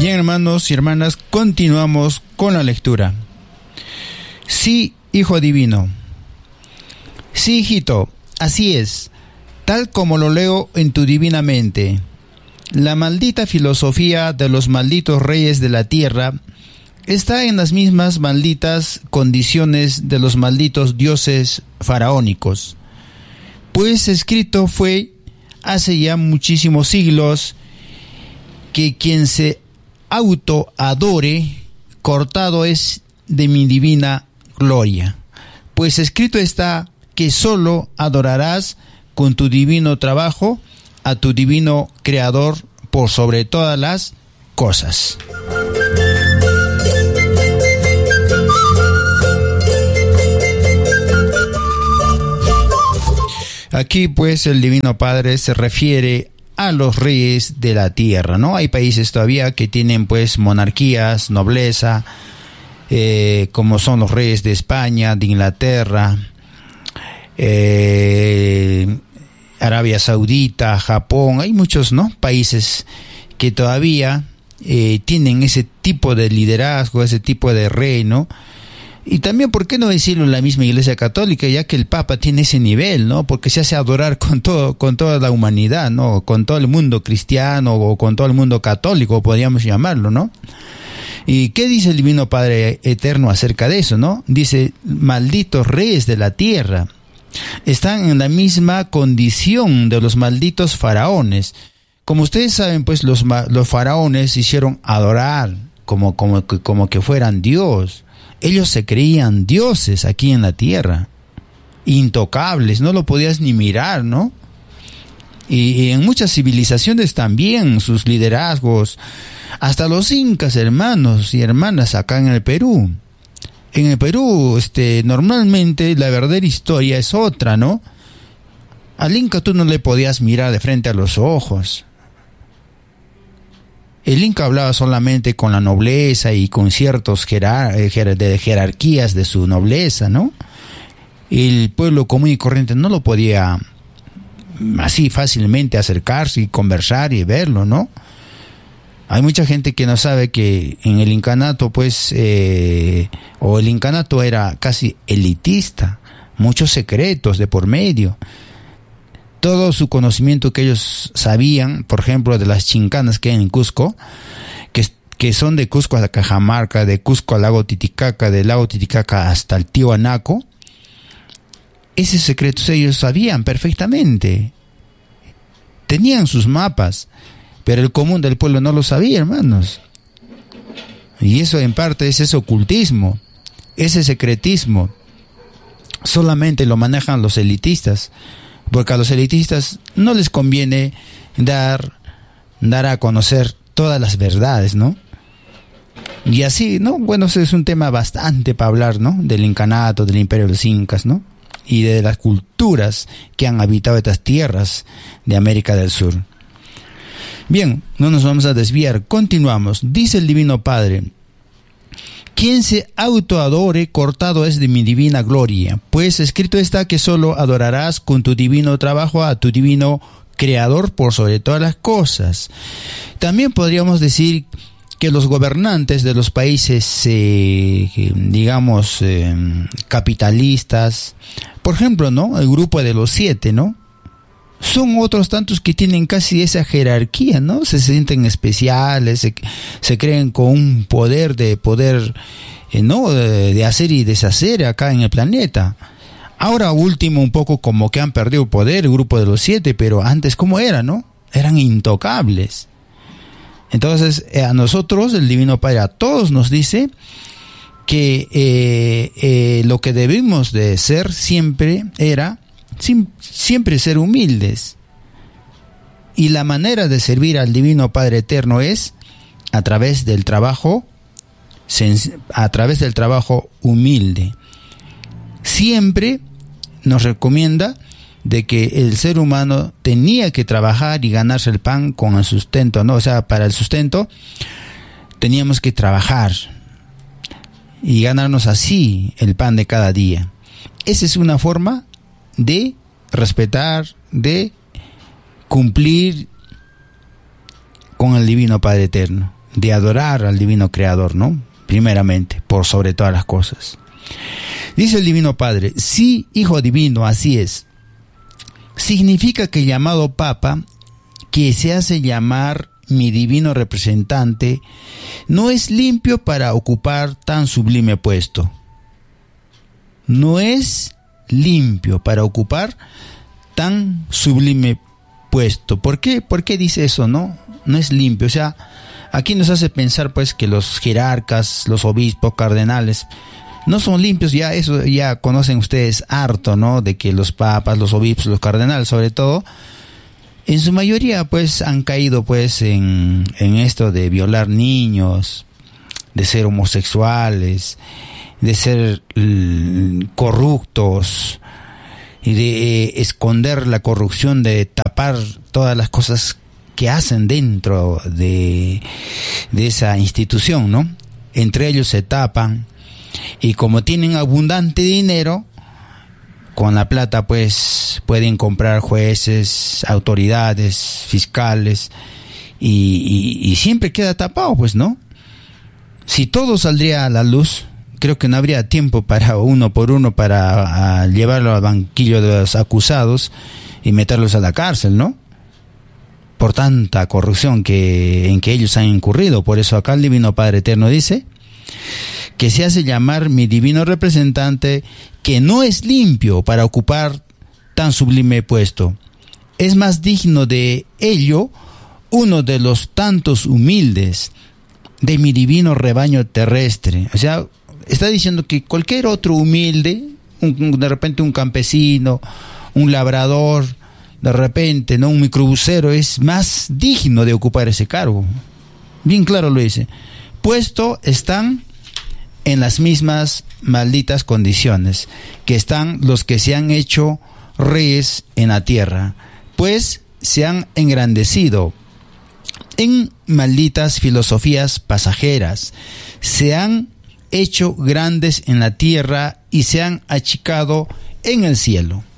Bien, hermanos y hermanas, continuamos con la lectura. Sí, hijo divino. Sí, hijito, así es, tal como lo leo en tu divina mente. La maldita filosofía de los malditos reyes de la tierra está en las mismas malditas condiciones de los malditos dioses faraónicos. Pues escrito fue hace ya muchísimos siglos que quien se autoadore, cortado es de mi divina gloria. Pues escrito está que solo adorarás con tu divino trabajo a tu divino creador por sobre todas las cosas. Aquí pues el Divino Padre se refiere a los reyes de la tierra, ¿no? Hay países todavía que tienen pues monarquías, nobleza, como son los reyes de España, de Inglaterra, Arabia Saudita, Japón. Hay muchos, ¿no?, países que todavía tienen ese tipo de liderazgo, ese tipo de rey, ¿no? Y también, ¿por qué no decirlo en la misma Iglesia Católica, ya que el Papa tiene ese nivel, ¿no? Porque se hace adorar con toda la humanidad, ¿no? Con todo el mundo cristiano o con todo el mundo católico, podríamos llamarlo, ¿no? ¿Y qué dice el Divino Padre Eterno acerca de eso, no? Dice, malditos reyes de la tierra están en la misma condición de los malditos faraones. Como ustedes saben, pues los faraones hicieron adorar como que fueran Dios. Ellos se creían dioses aquí en la tierra, intocables, no lo podías ni mirar, ¿no? Y en muchas civilizaciones también, sus liderazgos, hasta los incas, hermanos y hermanas, acá en el Perú. En el Perú, normalmente la verdadera historia es otra, ¿no? Al inca tú no le podías mirar de frente a los ojos. El inca hablaba solamente con la nobleza y con ciertos jerarquías de su nobleza, ¿no? El pueblo común y corriente no lo podía así fácilmente acercarse y conversar y verlo, ¿no? Hay mucha gente que no sabe que en el incanato, pues, o el incanato era casi elitista, muchos secretos de por medio. Todo su conocimiento que ellos sabían, por ejemplo, de las chincanas que hay en Cusco, que son de Cusco hasta Cajamarca, de Cusco al lago Titicaca, del lago Titicaca hasta el Tiwanaku, esos secretos ellos sabían perfectamente. Tenían sus mapas, pero el común del pueblo no lo sabía, hermanos. Y eso en parte es ese ocultismo, ese secretismo. Solamente lo manejan los elitistas, porque a los elitistas no les conviene dar a conocer todas las verdades, ¿no? Y así, ¿no? Bueno, ese es un tema bastante para hablar, ¿no? Del incanato, del imperio de los incas, ¿no? Y de las culturas que han habitado estas tierras de América del Sur. Bien, no nos vamos a desviar, continuamos. Dice el Divino Padre: quien se autoadore, cortado es de mi divina gloria, pues escrito está que solo adorarás con tu divino trabajo a tu divino creador por sobre todas las cosas. También podríamos decir que los gobernantes de los países, capitalistas, por ejemplo, ¿no?, el grupo de los 7, ¿no?, son otros tantos que tienen casi esa jerarquía, ¿no? Se sienten especiales, se creen con un poder, ¿no?, de hacer y deshacer acá en el planeta. Ahora último un poco como que han perdido poder el grupo de los 7, pero antes ¿cómo era, no? Eran intocables. Entonces a nosotros el Divino Padre, a todos nos dice que lo que debemos de ser siempre siempre ser humildes, y la manera de servir al Divino Padre Eterno es a través del trabajo humilde. Siempre nos recomienda de que el ser humano tenía que trabajar y ganarse el pan con el sustento, ¿no? O sea, para el sustento teníamos que trabajar y ganarnos así el pan de cada día. Esa es una forma de respetar, de cumplir con el Divino Padre Eterno. de adorar al divino creador, ¿no? Primeramente, por sobre todas las cosas. Dice el Divino Padre: sí, Hijo Divino, así es. Significa que el llamado Papa, que se hace llamar mi divino representante, no es limpio para ocupar tan sublime puesto. No es limpio para ocupar tan sublime puesto. ¿Por qué? ¿Por qué dice eso, no? No es limpio. O sea, aquí nos hace pensar pues que los jerarcas, los obispos, cardenales, no son limpios. Ya eso ya conocen ustedes harto, ¿no? De que los papas, los obispos, los cardenales sobre todo, en su mayoría pues han caído pues en esto de violar niños, de ser homosexuales, de ser corruptos y de esconder la corrupción, de tapar todas las cosas que hacen dentro de esa institución, ¿no? Entre ellos se tapan, y como tienen abundante dinero, con la plata pues pueden comprar jueces, autoridades, fiscales, y siempre queda tapado, pues, ¿no? Si todo saldría a la luz, creo que no habría tiempo para uno por uno para llevarlo al banquillo de los acusados y meterlos a la cárcel, ¿no? Por tanta corrupción en que ellos han incurrido. Por eso acá el Divino Padre Eterno dice que se hace llamar mi divino representante, que no es limpio para ocupar tan sublime puesto. Es más digno de ello uno de los tantos humildes de mi divino rebaño terrestre. O sea, está diciendo que cualquier otro humilde, de repente un campesino, un labrador, de repente, ¿no?, un microbusero, es más digno de ocupar ese cargo. Bien claro lo dice. Puesto están en las mismas malditas condiciones que están los que se han hecho reyes en la tierra, pues se han engrandecido en malditas filosofías pasajeras, se han hecho grandes en la tierra y se han achicado en el cielo.